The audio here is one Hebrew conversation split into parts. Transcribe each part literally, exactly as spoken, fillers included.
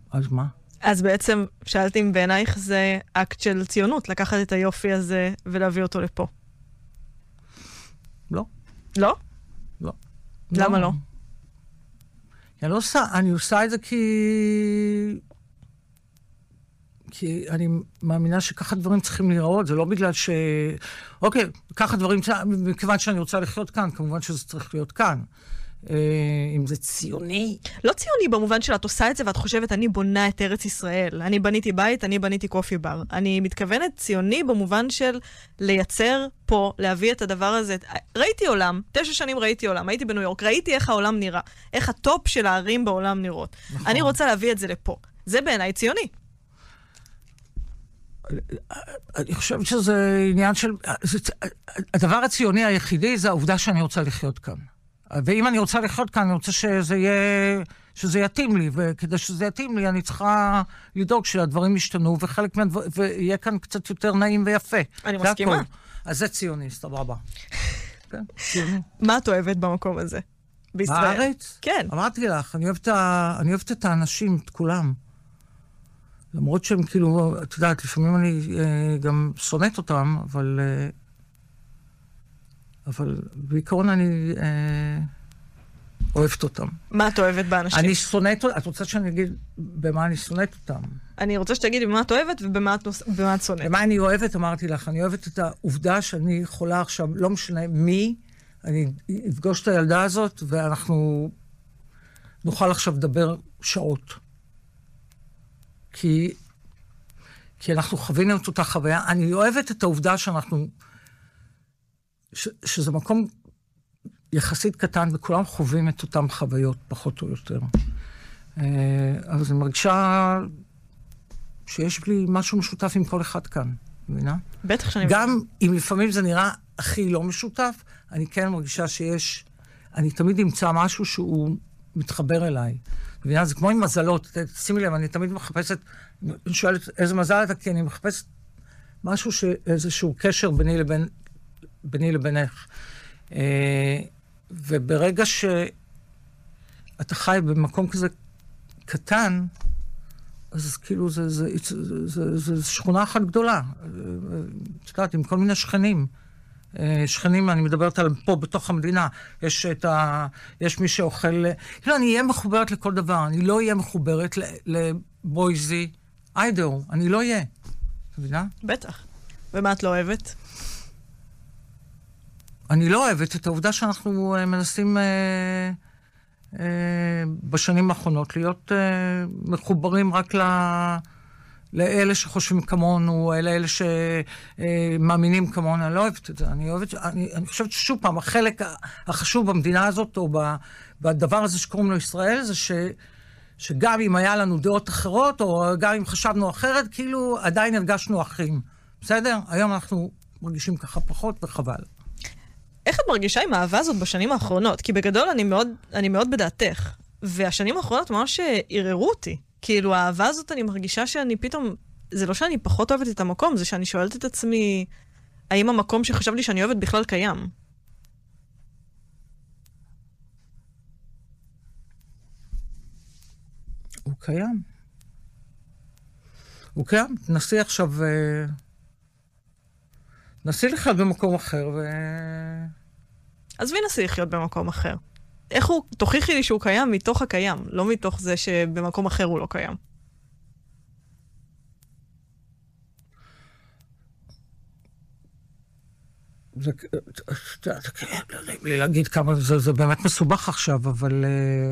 אז מה? אז בעצם שאלתי אם בעינייך זה אקט של ציונות, לקחת את היופי הזה ולהביא אותו לפה. לא. לא? לא. למה לא? אני לא עושה, אני עושה את זה כי... כי אני מאמינה שככה דברים צריכים להיראות, זה לא בגלל ש... אוקיי, ככה דברים, מכיוון שאני רוצה לחיות כאן, כמובן שזה צריך להיות כאן. אם זה ציוני. לא ציוני במובן של את עושה את זה ואת חושבת, אני בונה את ארץ ישראל. אני בניתי בית, אני בניתי קופי בר. אני מתכוונת ציוני במובן של לייצר פה, להביא את הדבר הזה. ראיתי עולם, תשע שנים ראיתי עולם, הייתי בניו יורק, ראיתי איך העולם נראה, איך הטופ של הערים בעולם נראות. נכון. אני רוצה להביא את זה לפה. זה בעיניי ציוני. אני חושבת שזה עניין של... הדבר הציוני היחידי זה העובדה שאני רוצה לחיות כאן. ואם אני רוצה לחיות כאן, אני רוצה שזה יהיה, שזה יתאים לי, וכדי שזה יתאים לי, אני צריכה לדאוג שהדברים ישתנו, וחלק מהדבר, ויהיה כאן קצת יותר נעים ויפה. אני מסכימה. הכל. אז זה ציוני, סבבה. כן, ציוני. מה את אוהבת במקום הזה? בישראל? בארץ? כן. אמרתי לך, אני אוהבת, אני אוהבת את האנשים, את כולם. למרות שהם כאילו, את יודעת, לפעמים אני גם שונאת אותם, אבל... אבל בעיקרון אני אה, אוהבת אותם. מה את אוהבת באנשים? אני שונאת אותם, את רוצה שאני אגיד במה אני שונאת אותם? אני רוצה שתגידי במה את אוהבת ובמה את, נוס... במה את שונאת. במה אני אוהבת, אמרתי לך, אני אוהבת את העובדה שאני יכולה עכשיו, לא משנה מי, אני אפגוש את הילדה הזאת, ואנחנו נוכל עכשיו לדבר שעות. כי, כי אנחנו חווינו את אותה חוויה. אני אוהבת את העובדה שאנחנו... ש, שזה מקום יחסית קטן, וכולם חווים את אותם חוויות, פחות או יותר. אבל אני מרגישה שיש לי משהו משותף עם כל אחד כאן, מבינה? בטח שאני... גם אם לפעמים זה נראה הכי לא משותף, אני כן מרגישה שיש... אני תמיד אמצא משהו שהוא מתחבר אליי. מבינה? זה כמו עם מזלות. שימי לב, אני תמיד מחפשת... אני שואלת איזה מזל אתה, כי אני מחפשת משהו ש... איזשהו קשר ביני לבין... ביני לבינך. וברגע שאתה חי במקום כזה קטן, אז כאילו זה, זה, זה, זה, זה שכונה אחת גדולה. את יודעת, עם כל מיני שכנים. שכנים, אני מדברת על פה, בתוך המדינה. יש את ה... יש מי שאוכל... כאילו, אני אהיה מחוברת לכל דבר. אני לא אהיה מחוברת לבויזי, איידאו. אני לא אהיה. אתה מבינה? בטח. ומה את לא אוהבת? אני לא אוהבת את העובדה שאנחנו מנסים אה, אה, בשנים האחרונות להיות אה, מחוברים רק ל, לאלה שחושבים כמונו, לאלה שמאמינים כמונו. אני לא אוהבת את זה. אני, אוהבת, אני, אני חושבת ששוב פעם, החלק החשוב במדינה הזאת, או בדבר הזה שקוראים לו ישראל, זה ש, שגם אם היה לנו דעות אחרות, או גם אם חשבנו אחרת, כאילו עדיין הרגשנו אחים. בסדר? היום אנחנו מרגישים ככה פחות וחבל. איך את מרגישה עם האהבה הזאת בשנים האחרונות? כי בגדול אני מאוד, אני מאוד בדעתך. והשנים האחרונות ממש ערערו אותי. כאילו, האהבה הזאת אני מרגישה שאני פתאום... זה לא שאני פחות אוהבת את המקום, זה שאני שואלת את עצמי, האם המקום שחשבתי שאני אוהבת בכלל קיים? הוא קיים. הוא קיים. נסי עכשיו... נסי לחיות במקום אחר, ו... אז מי נסי לחיות במקום אחר? איך הוא... תוכיחי לי שהוא קיים מתוך הקיים, לא מתוך זה שבמקום אחר הוא לא קיים. זה... להגיד כמה... זה, זה באמת מסובך עכשיו, אבל...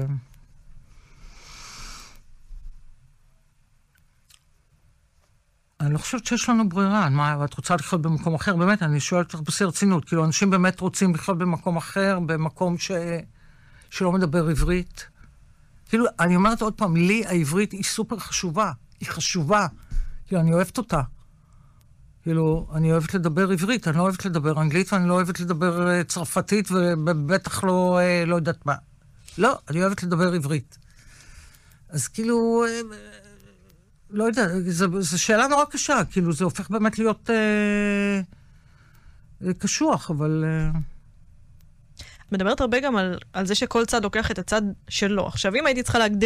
אני לא חושבת שיש לנו ברירה. מה, את רוצה לחיות במקום אחר? באמת, אני שואלת לך בשיא רצינות. כאילו, אנשים באמת רוצים לחיות במקום אחר, במקום ש... שלא מדבר עברית. כאילו, אני אומרת עוד פעם, לי העברית היא סופר חשובה. היא חשובה. כאילו, אני אוהבת אותה. כאילו, אני אוהבת לדבר עברית, אני לא אוהבת לדבר אנגלית, ואני לא אוהבת לדבר צרפתית, ובטח לא, לא יודעת מה. לא, אני אוהבת לדבר עברית. אז כאילו... לא יודע, זו שאלה נורא קשה, כאילו זה הופך באמת להיות אה, קשוח, אבל... אה... מדברת הרבה גם על, על זה שכל צד לוקח את הצד שלו. עכשיו, אם הייתי צריכה להגדיר